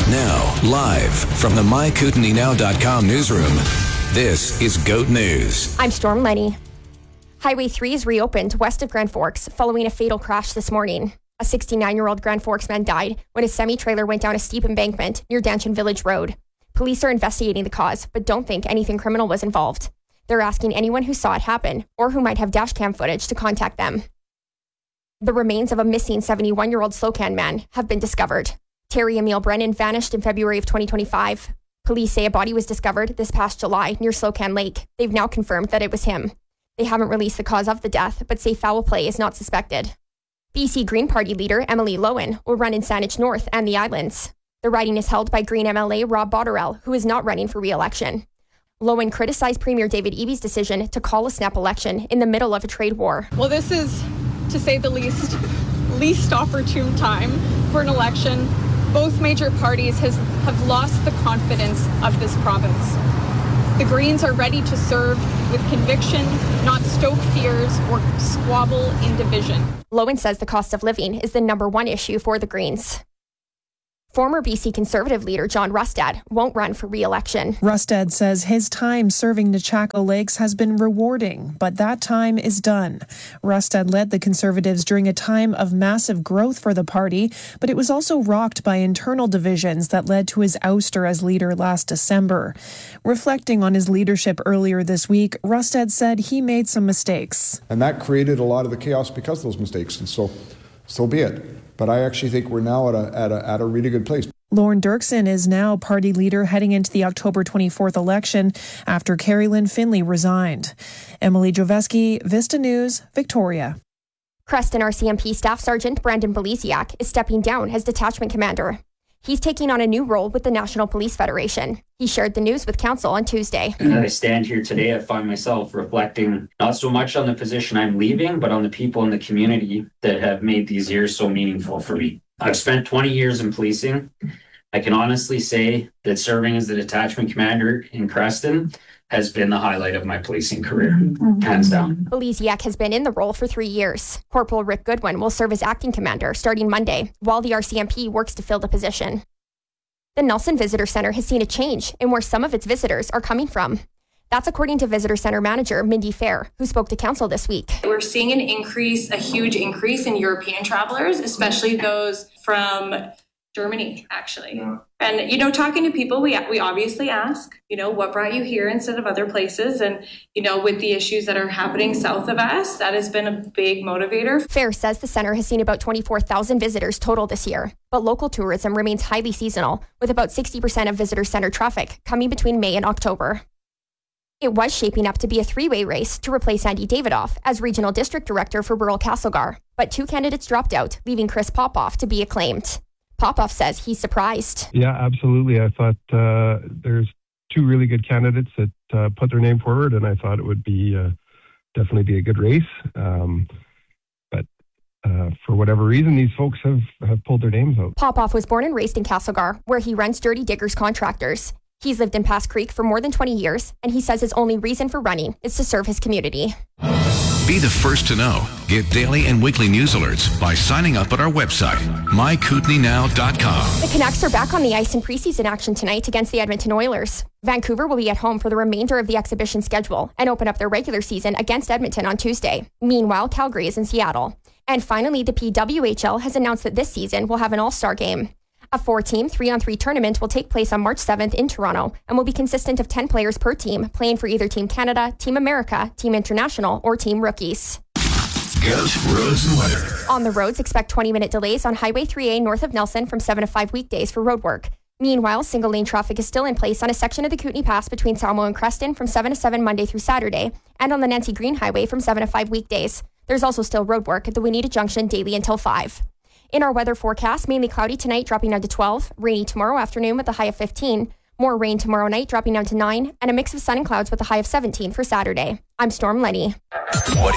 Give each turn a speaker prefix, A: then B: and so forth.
A: Now, live from the MyKootenaeNow.com newsroom, this is GOAT News.
B: I'm Storm Lenny. Highway 3 is reopened west of Grand Forks following a fatal crash this morning. A 69-year-old Grand Forks man died when his semi-trailer went down a steep embankment near Danchin Village Road. Police are investigating the cause, but don't think anything criminal was involved. They're asking anyone who saw it happen or who might have dashcam footage to contact them. The remains of a missing 71-year-old Slocan man have been discovered. Terry Emil Brennan vanished in February of 2025. Police say a body was discovered this past July near Slocan Lake. They've now confirmed that it was him. They haven't released the cause of the death, but say foul play is not suspected. BC Green Party leader Emily Lowen will run in Saanich North and the Islands. The riding is held by Green MLA Rob Botterill, who is not running for re-election. Lowen criticized Premier David Eby's decision to call a snap election in the middle of a trade war.
C: Well, this is, to say the least opportune time for an election. Both major parties have lost the confidence of this province. The Greens are ready to serve with conviction, not stoke fears or squabble in division.
B: Lowen says the cost of living is the number one issue for the Greens. Former BC Conservative leader John Rustad won't run for re-election.
D: Rustad says his time serving Nechako Lakes has been rewarding, but that time is done. Rustad led the Conservatives during a time of massive growth for the party, but it was also rocked by internal divisions that led to his ouster as leader last December. Reflecting on his leadership earlier this week, Rustad said he made some mistakes.
E: And that created a lot of the chaos because of those mistakes, and so be it. But I actually think we're now at a really good place.
D: Lorne Dirksen is now party leader heading into the October 24th election after Carrie Lynn Finley resigned. Emily Joveski, Vista News, Victoria.
B: Creston RCMP Staff Sergeant Brandon Belisiak is stepping down as detachment commander. He's taking on a new role with the National Police Federation. He shared the news with council on Tuesday.
F: As I stand here today, I find myself reflecting not so much on the position I'm leaving, but on the people in the community that have made these years so meaningful for me. I've spent 20 years in policing. I can honestly say that serving as the detachment commander in Creston has been the highlight of my policing career, hands down.
B: Belisiak has been in the role for 3 years. Corporal Rick Goodwin will serve as acting commander starting Monday, while the RCMP works to fill the position. The Nelson Visitor Center has seen a change in where some of its visitors are coming from. That's according to Visitor Center manager Mindy Fair, who spoke to council this week.
G: We're seeing a huge increase in European travelers, especially those from Germany, actually. Yeah. And, talking to people, we obviously ask, what brought you here instead of other places? And, with the issues that are happening south of us, that has been a big motivator.
B: Fair says the center has seen about 24,000 visitors total this year, but local tourism remains highly seasonal, with about 60% of visitor center traffic coming between May and October. It was shaping up to be a three-way race to replace Andy Davidoff as Regional District Director for rural Castlegar, but two candidates dropped out, leaving Chris Popoff to be acclaimed. Popoff says he's surprised.
H: Yeah, absolutely. I thought there's two really good candidates that put their name forward, and I thought it would be definitely be a good race. But for whatever reason, these folks have pulled their names out.
B: Popoff was born and raised in Castlegar, where he runs Dirty Diggers Contractors. He's lived in Pass Creek for more than 20 years, and he says his only reason for running is to serve his community.
A: Be the first to know. Get daily and weekly news alerts by signing up at our website, MyKootenaeNow.com.
B: The Canucks are back on the ice in preseason action tonight against the Edmonton Oilers. Vancouver will be at home for the remainder of the exhibition schedule and open up their regular season against Edmonton on Tuesday. Meanwhile, Calgary is in Seattle. And finally, the PWHL has announced that this season will have an all-star game. A 4-team, 3-on-3 tournament will take place on March 7th in Toronto and will be consistent of 10 players per team, playing for either Team Canada, Team America, Team International, or Team Rookies.
A: GOAT roads and weather.
B: On the roads, expect 20-minute delays on Highway 3A north of Nelson from 7 to 5 weekdays for road work. Meanwhile, single-lane traffic is still in place on a section of the Kootenay Pass between Salmo and Creston from 7 to 7 Monday through Saturday, and on the Nancy Green Highway from 7 to 5 weekdays. There's also still road work at the Wineta Junction daily until 5. In our weather forecast, mainly cloudy tonight, dropping down to 12, rainy tomorrow afternoon with a high of 15, more rain tomorrow night, dropping down to 9, and a mix of sun and clouds with a high of 17 for Saturday. I'm Storm Lenny.